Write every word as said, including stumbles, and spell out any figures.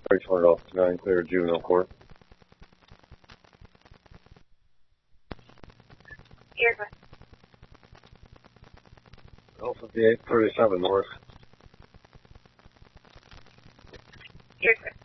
Sorry, turned off nine clear juvenile court. You're good. L fifty-eight thirty-seven north. You're good.